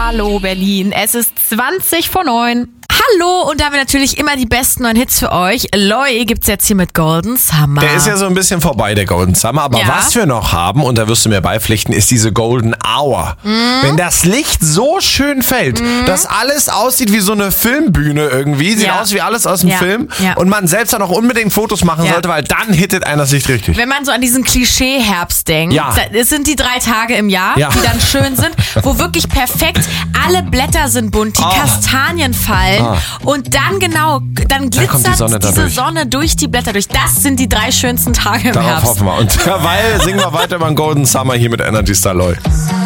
Hallo Berlin, es ist 20:09. Hallo, und da haben wir natürlich immer die besten neuen Hits für euch. Loi gibt's jetzt hier mit Golden Summer. Der ist ja so ein bisschen vorbei, der Golden Summer. Aber was wir noch haben, und da wirst du mir beipflichten, ist diese Golden Hour. Wenn das Licht so schön fällt, dass alles aussieht wie so eine Filmbühne irgendwie, sieht aus wie alles aus dem Film, und man selbst dann auch unbedingt Fotos machen sollte, weil dann hittet einer das Licht richtig. Wenn man so an diesen Klischee-Herbst denkt, es sind die 3 Tage im Jahr, die dann schön sind, wo wirklich perfekt alle Blätter sind bunt, die Kastanien fallen. Und dann dann glitzert diese Sonne durch die Blätter durch. Das sind die 3 schönsten Tage im Herbst. Darauf hoffen wir. Und derweil singen wir weiter über den Golden Summer hier mit Energy Star Loi.